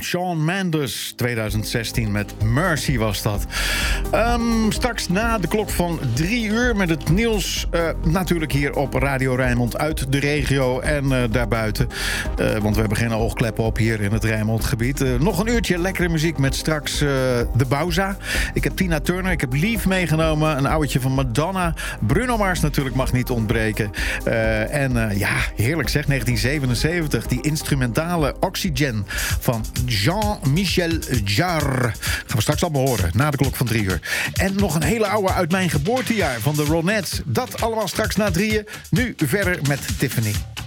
Shawn Mendes, 2016 met Mercy was dat. Straks na de klok van 3 uur met het nieuws. Natuurlijk hier op Radio Rijnmond uit de regio en daarbuiten. Want we hebben geen oogkleppen op hier in het Rijnmondgebied. Nog een uurtje lekkere muziek met straks de Bauza. Ik heb Tina Turner, ik heb Lief meegenomen. Een ouwtje van Madonna. Bruno Mars natuurlijk mag niet ontbreken. Ja, heerlijk zeg, 1977. Die instrumentale Oxygen van Jean-Michel Jarre. Gaan we straks allemaal horen, na de klok van 3 uur. En nog een hele oude uit mijn geboortejaar van de Ronettes. Dat allemaal straks na 3 uur. Nu verder met Tiffany.